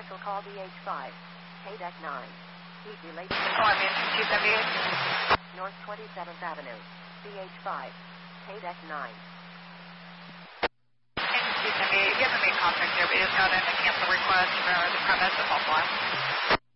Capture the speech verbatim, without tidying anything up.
Commercial call D H five. K deck nine. Heat related. Columbia two seventy-eight. North twenty-seventh Avenue. D H five. K deck nine. two seventy-eight. You haven't made contact there, but you just got in a cancel request for the premise of False Alarm.